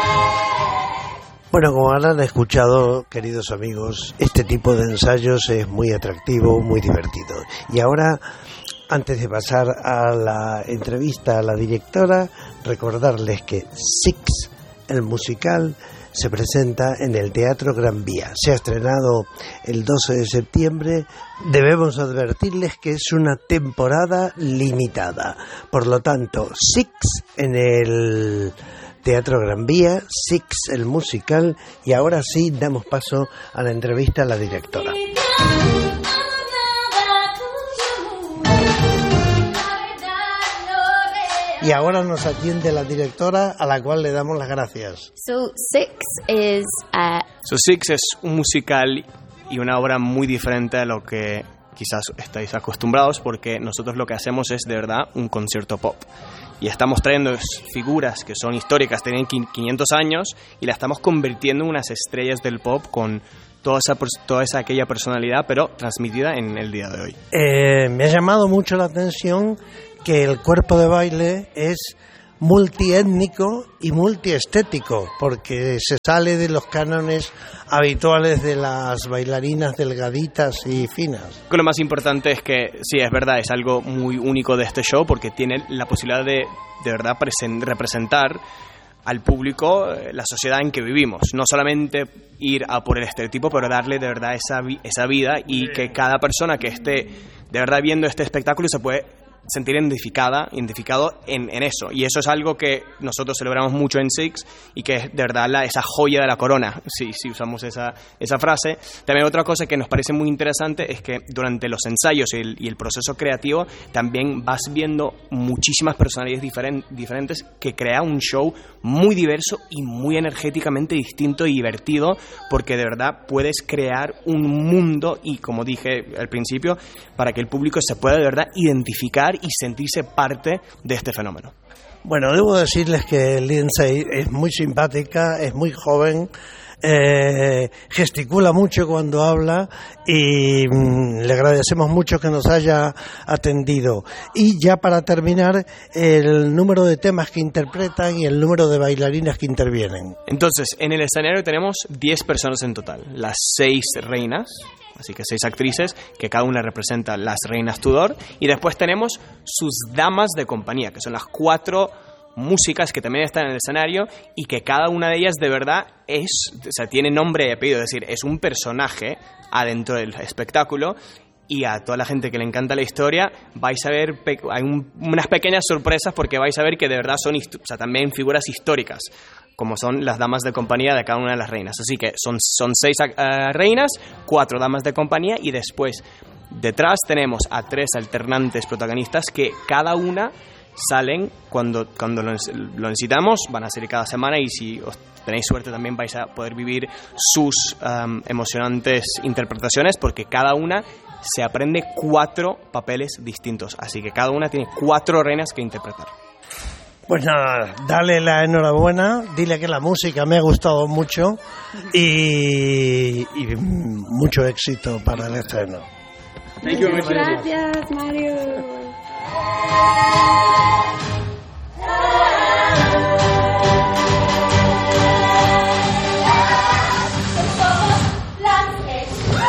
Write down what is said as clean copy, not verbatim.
Bueno, como habrán escuchado, queridos amigos, este tipo de ensayos es muy atractivo, muy divertido. Y ahora, antes de pasar a la entrevista a la directora, recordarles que Six, el musical, se presenta en el Teatro Gran Vía. Se ha estrenado el 12 de septiembre. Debemos advertirles que es una temporada limitada. Por lo tanto, Six en el Teatro Gran Vía, Six el musical, y ahora sí damos paso a la entrevista a la directora. Y ahora nos atiende la directora, a la cual le damos las gracias. So Six es un musical y una obra muy diferente a lo que quizás estáis acostumbrados, porque nosotros lo que hacemos es de verdad un concierto pop. Y estamos trayendo figuras que son históricas, tienen 500 años, y la estamos convirtiendo en unas estrellas del pop con toda esa aquella personalidad, pero transmitida en el día de hoy. Me ha llamado mucho la atención que el cuerpo de baile es multiétnico y multiestético, porque se sale de los cánones habituales de las bailarinas delgaditas y finas. Lo más importante es que, sí, es verdad, es algo muy único de este show, porque tiene la posibilidad de verdad representar al público la sociedad en que vivimos. No solamente ir a por el estereotipo, pero darle de verdad esa vida, y que cada persona que esté de verdad viendo este espectáculo se puede sentir identificado en eso. Y eso es algo que nosotros celebramos mucho en Six, y que es de verdad esa joya de la corona, si usamos esa frase. También otra cosa que nos parece muy interesante es que durante los ensayos y el proceso creativo también vas viendo muchísimas personalidades diferentes, que crea un show muy diverso y muy energéticamente distinto y divertido, porque de verdad puedes crear un mundo, y como dije al principio, para que el público se pueda de verdad identificar y sentirse parte de este fenómeno. Bueno, debo decirles que Lindsay es muy simpática, es muy joven, gesticula mucho cuando habla, y le agradecemos mucho que nos haya atendido. Y ya para terminar, el número de temas que interpretan y el número de bailarinas que intervienen. Entonces, en el escenario tenemos 10 personas en total, las 6 reinas, así que 6 actrices, que cada una representa las reinas Tudor, y después tenemos sus damas de compañía, que son las 4 músicas que también están en el escenario, y que cada una de ellas de verdad tiene nombre y apellido, es decir, es un personaje adentro del espectáculo. Y a toda la gente que le encanta la historia, vais a ver hay unas pequeñas sorpresas, porque vais a ver que de verdad son también figuras históricas, como son las damas de compañía de cada una de las reinas. Así que son 6 reinas, 4 damas de compañía, y después detrás tenemos a 3 alternantes protagonistas, que cada una salen cuando lo necesitamos. Van a salir cada semana, y si os tenéis suerte también vais a poder vivir sus emocionantes interpretaciones, porque cada una se aprende 4 papeles distintos, así que cada una tiene 4 reinas que interpretar. Pues nada, dale la enhorabuena, dile que la música me ha gustado mucho, y mucho éxito para el estreno. Gracias, Mario.